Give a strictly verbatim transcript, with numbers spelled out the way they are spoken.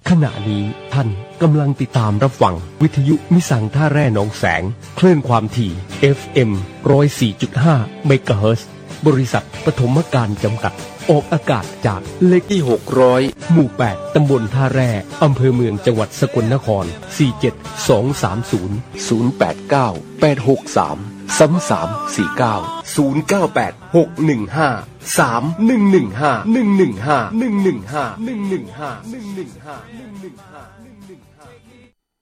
ขณะนี้ท่านกำลังติดตามรับฟังวิทยุมิสังท่าแร่หนองแสงคลื่นความถี่ เอฟ เอ็ม หนึ่งศูนย์สี่จุดห้า เมกะเฮิรตซ์บริษัทปฐมการจำกัดออกอากาศจากเลขที่หกร้อยหมู่แปดตำบลท่าแร่อำเภอเมืองจังหวัดสกลนครสี่ เจ็ด สอง สาม ศูนย์ ศูนย์ แปด เก้า แปด หก สาม สาม สาม สี่ เก้า ศูนย์ เก้า แปด หก หนึ่ง ห้า สาม หนึ่ง หนึ่ง ห้า หนึ่ง หนึ่ง ห้า หนึ่ง หนึ่ง ห้า หนึ่ง หนึ่ง ห้า หนึ่ง หนึ่ง ห้า หนึ่ง หนึ่ง ห้า